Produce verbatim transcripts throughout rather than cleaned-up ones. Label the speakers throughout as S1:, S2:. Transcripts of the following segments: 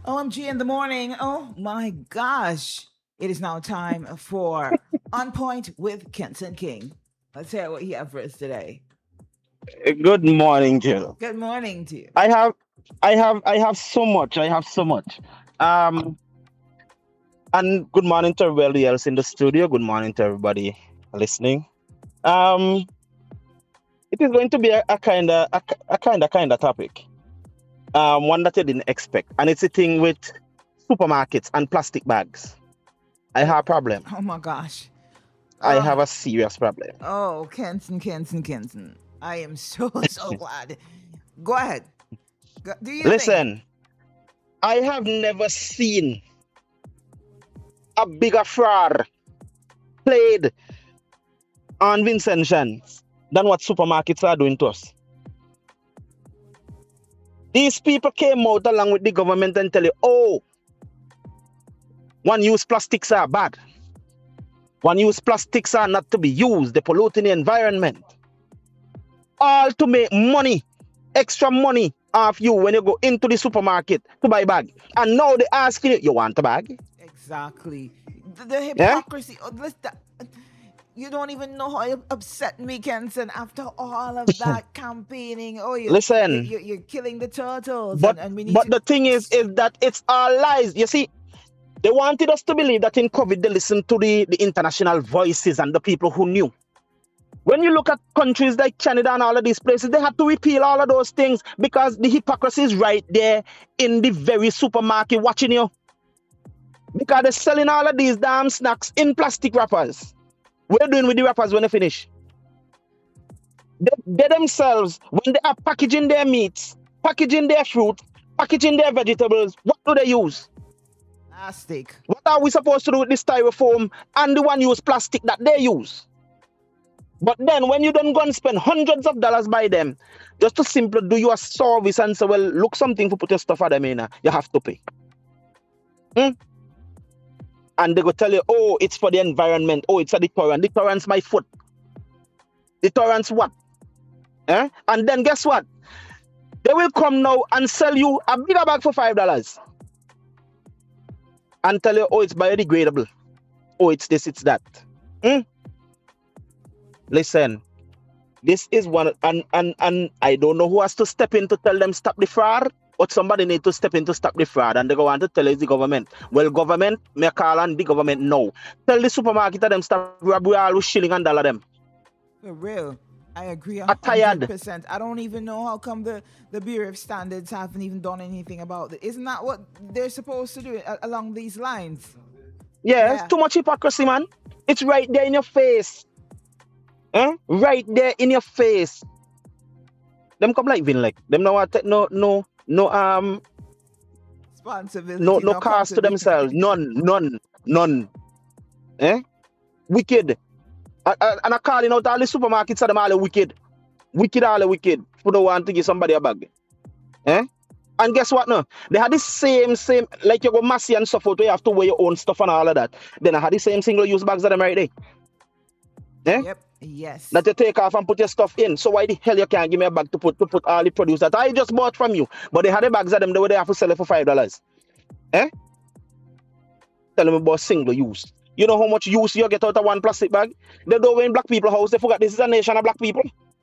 S1: O M G in the morning. Oh my gosh. It is now time for On Point with Kenton King. Let's hear what you have for us today.
S2: Good morning, Jill.
S1: Good morning to you.
S2: I have, I have, I have so much. I have so much. Um, and good morning to everybody else in the studio. Good morning to everybody listening. Um, it is going to be a, a kind of, a, a kind of, kind of topic. Um, one that I didn't expect, and it's a thing with supermarkets and plastic bags. I have a problem.
S1: Oh my gosh.
S2: I
S1: Oh.
S2: have a serious problem.
S1: Oh, Kenton, Kenton, Kenton. I am so, so glad. Go ahead. Go, do you
S2: Listen, I have never seen a bigger fraud played on Vincentians than what supermarkets are doing to us. These people came out along with the government and tell you, oh, one-use plastics are bad. One-use plastics are not to be used. They pollute in the environment. All to make money, extra money off you when you go into the supermarket to buy a bag. And now they asking you, you want a bag?
S1: Exactly. The, the hypocrisy. Yeah? Oh, listen, you don't even know how it upset me, Kenton, after all of that campaigning. Oh, you,
S2: Listen,
S1: you, you're killing the turtles.
S2: But,
S1: and, and we need
S2: but
S1: to...
S2: the thing is, is that it's all lies. You see, they wanted us to believe that in COVID, they listened to the, the international voices and the people who knew. When you look at countries like Canada and all of these places, they had to repeal all of those things because the hypocrisy is right there in the very supermarket watching you. Because they're selling all of these damn snacks in plastic wrappers. What are you doing with the wrappers when they finish? They, they themselves, when they are packaging their meats, packaging their fruit, packaging their vegetables, what do they use?
S1: Plastic.
S2: What are we supposed to do with this styrofoam and the one-use plastic that they use? But then when you don't go and spend hundreds of dollars by them, just to simply do your service and say, well, look something for put your stuff at them in, you have to pay. Hmm? And they go tell you, oh, it's for the environment. Oh, it's a deterrent. Deterrent's my foot. Deterrent's what? Eh? And then guess what? They will come now and sell you a bigger bag for five dollars. And tell you, oh, it's biodegradable. Oh, it's this, it's that. Hmm? Listen, this is one, and, and, and I don't know who has to step in to tell them stop the fraud. But somebody need to step in to stop the fraud, and they go on to tell us the government. Well, government, me call on the government no. Tell the supermarket that them stop rob all with shilling and dollar them.
S1: For real. I agree
S2: one hundred
S1: percent. I don't even know how come the, the Bureau of Standards haven't even done anything about it. Isn't that what they're supposed to do uh, along these lines?
S2: Yeah, yeah, it's too much hypocrisy, man. It's right there in your face. Eh? Right there in your face. Them come like Vin like. Them no no no No um
S1: responsibility.
S2: No no cost to themselves. None, none, none. Eh? Wicked. I, I, and I calling out all the supermarkets are them all wicked. Wicked all wicked. Who don't want to give somebody a bag. Eh? And guess what now? They had the same, same, like you go Massy and stuff out where you have to wear your own stuff and all of that. Then I had the same single use bags of them right there. Eh?
S1: Yep. Yes.
S2: That you take off and put your stuff in. So why the hell you can't give me a bag to put to put all the produce that I just bought from you? But they had the bags of them the way they have to sell it for five dollars. Eh? Tell them about single use. You know how much use you get out of one plastic bag? They don't go in black people house. They forgot this is a nation of black people.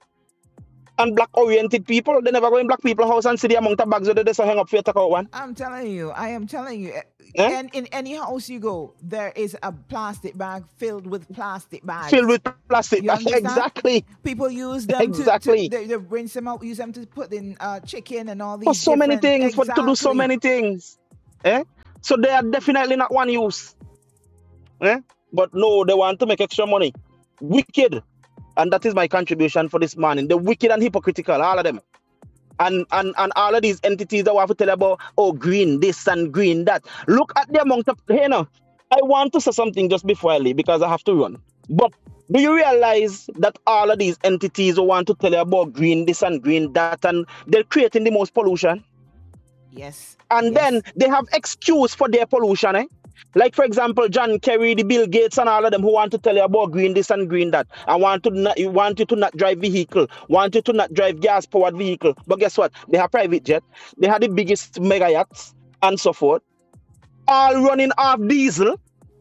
S2: And black oriented people, they never go in black people house and see the amount of bags that they just hang up for you to take out one.
S1: I'm telling you, I am telling you.
S2: Eh?
S1: And in any house you go, there is a plastic bag filled with plastic bags.
S2: Filled with plastic bags, exactly.
S1: People use them
S2: exactly.
S1: to, to they, they rinse them out, use them to put in uh, chicken and all these
S2: for so many things,
S1: exactly.
S2: for to do so many things. Eh? So they are definitely not one use. Eh? But no, they want to make extra money. Wicked. And that is my contribution for this morning. The wicked and hypocritical, all of them. And, and, and all of these entities that we have to tell about, oh, green this and green that. Look at the amount of, hey, now, I want to say something just before I leave because I have to run. But do you realize that all of these entities who want to tell you about green this and green that, and they're creating the most pollution?
S1: Yes.
S2: And
S1: yes.
S2: then they have excuse for their pollution, eh? Like, for example, John Kerry, the Bill Gates and all of them who want to tell you about green this and green that. And want, to not, want you to not drive vehicle. Want you to not drive gas-powered vehicle. But guess what? They have private jet. They have the biggest mega yachts. and so forth, all running off diesel.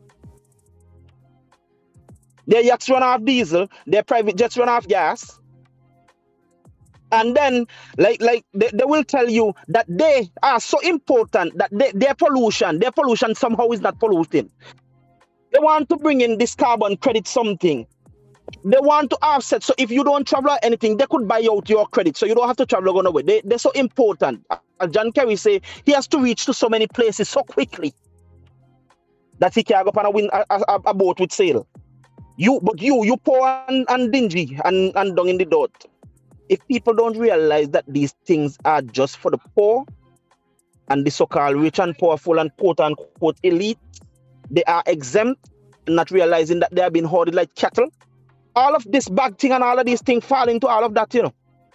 S2: Their yachts run off diesel, their private jets run off gas. And then, like, like they, they will tell you that they are so important that they, their pollution, their pollution somehow is not polluting. They want to bring in this carbon credit something. They want to offset. So if you don't travel or anything, they could buy out your credit. So you don't have to travel going away. They, they're so important. As John Kerry say, he has to reach to so many places so quickly that he can go up on a, win, a, a, a boat with sail. You, but you, you poor and, and dingy and, and down in the dirt. If people don't realize that these things are just for the poor and the so-called rich and powerful and quote-unquote elite, they are exempt, not realizing that they are being hoarded like cattle. All of this bad thing and all of these things fall into all of that, you know.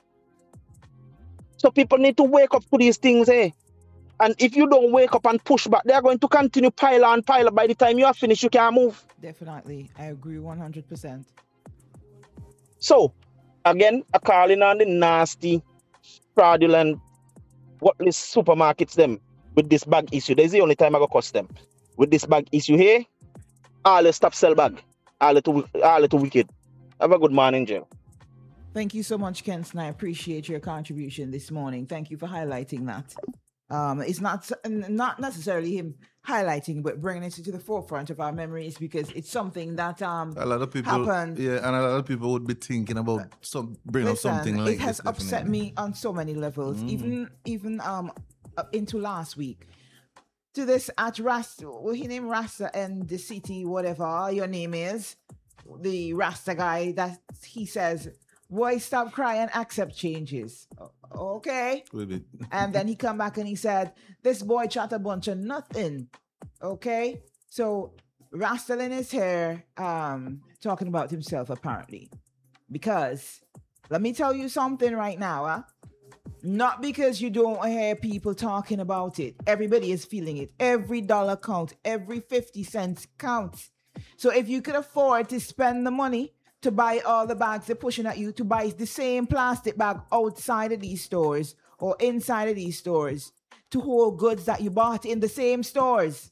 S2: So people need to wake up to these things, eh? And if you don't wake up and push back, they are going to continue pile on, pile up. By the time you are finished, you can't move.
S1: Definitely. I agree one hundred percent.
S2: So, again, a calling on the nasty, fraudulent, worthless supermarkets them with this bag issue. That's the only time I go cost them. With this bag issue here, all the stop sell bag. All little, all little wicked. Have a good morning, Jill.
S1: Thank you so much, Kenson. I appreciate your contribution this morning. Thank you for highlighting that. Um, it's not not necessarily him highlighting, but bringing it to the forefront of our memories because it's something that um
S3: a lot of people
S1: happened.
S3: Yeah, and a lot of people would be thinking about some bring
S1: Listen,
S3: up something like
S1: it has
S3: this,
S1: upset
S3: definitely.
S1: me on so many levels,
S3: Mm.
S1: even even um into last week. To this at Rasta, well, he named Rasta and the city, whatever your name is, the Rasta guy that he says, boy, stop crying, accept changes. Okay. And then he come back and he said, this boy chat a bunch of nothing. Okay. So Rastalin is here um, talking about himself apparently. Because let me tell you something right now. Huh? Not because you don't hear people talking about it. Everybody is feeling it. Every dollar counts. Every fifty cents counts. So if you could afford to spend the money to buy all the bags they're pushing at you, to buy the same plastic bag outside of these stores or inside of these stores to hold goods that you bought in the same stores,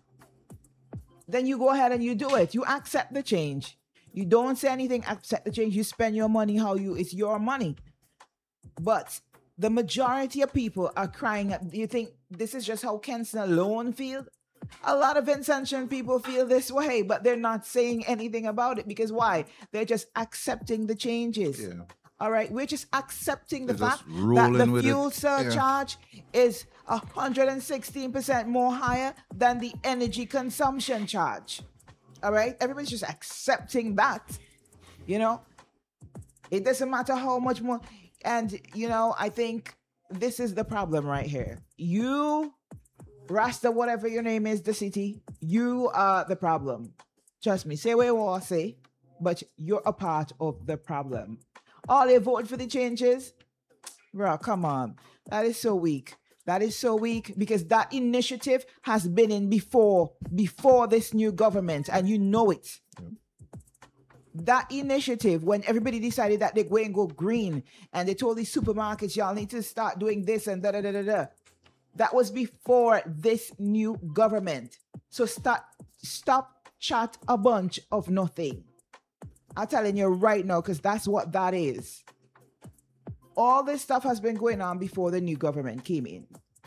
S1: then you go ahead and you do it. You accept the change. You don't say anything, accept the change. You spend your money how you, it's your money. But the majority of people are crying. Do you think this is just how Kenson alone feels? A lot of Vincentian people feel this way, but they're not saying anything about it because why? They're just accepting the changes.
S3: Yeah.
S1: All right, we're just accepting the
S3: They're
S1: fact
S3: just
S1: that
S3: rolling
S1: the
S3: with
S1: fuel
S3: it.
S1: surcharge is one hundred sixteen percent more higher than the energy consumption charge. All right, everybody's just accepting that. You know, it doesn't matter how much more. And, you know, I think this is the problem right here. You, Rasta, whatever your name is, the city, you are the problem. Trust me, say what you want to say, but you're a part of the problem. All they vote for the changes? Bro, come on. That is so weak. That is so weak because that initiative has been in before, before this new government, and you know it. Yep. That initiative, when everybody decided that they're going to go green and they told these supermarkets, y'all need to start doing this and da da da da da. That was before this new government. So start, stop chat a bunch of nothing. I'm telling you right now, because that's what that is. All this stuff has been going on before the new government came in.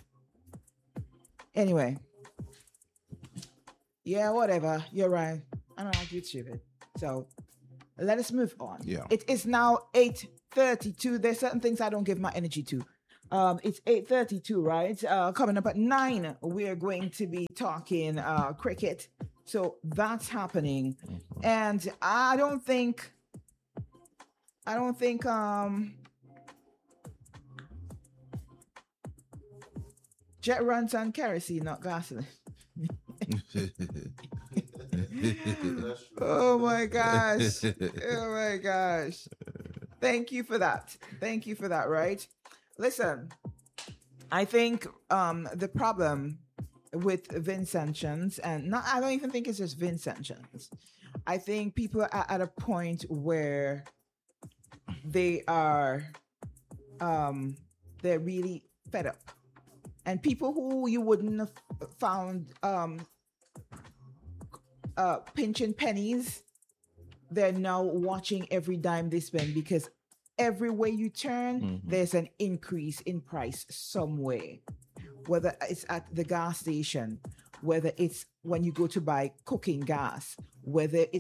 S1: Anyway. Yeah, whatever. You're right. I don't argue with you. So let us move on.
S3: Yeah.
S1: It is now eight thirty-two. There's certain things I don't give my energy to. Um, it's eight thirty-two, right? Uh, coming up at nine, we're going to be talking uh, cricket. So that's happening. And I don't think, I don't think, um, jet runs on kerosene, not gasoline. Oh my gosh. Oh my gosh. Thank you for that. Thank you for that, right? Listen, I think um, the problem with Vincentians, and not, I don't even think it's just Vincentians. I think people are at a point where they are, um, they're really fed up. And people who you wouldn't have found um, uh, pinching pennies, they're now watching every dime they spend because everywhere you turn,
S4: Mhm.
S1: there's an increase in price somewhere. Whether it's at the gas station, whether it's when you go to buy cooking gas, whether it's